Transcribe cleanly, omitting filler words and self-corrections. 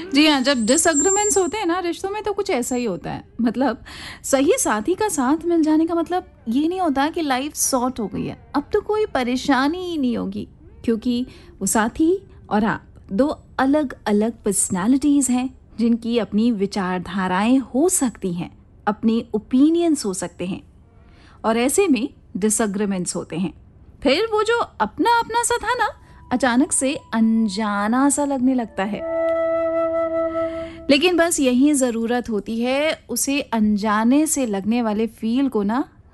जी हाँ, जब डिसएग्रीमेंट्स होते हैं ना रिश्तों में तो कुछ ऐसा ही होता है। मतलब सही साथी का साथ मिल जाने का मतलब ये नहीं होता कि लाइफ सॉर्ट हो गई है। अब तो कोई परेशानी ही नहीं होगी क्योंकि वो साथी और आप दो अलग-अलग पर्सनैलिटीज़ हैं जिनकी अपनी विचारधाराएं हो सकती हैं, अपने ओपिनियंस हो सकते हैं और ऐसे में डिसएग्रीमेंट्स होते हैं। फिर वो जो अपना-अपना सा था ना, अचानक से अनजाना सा लगने लगता है। लेकिन बस यही ज़रूरत होती है उसे अनजाने से लगने वाले फ़ील को ना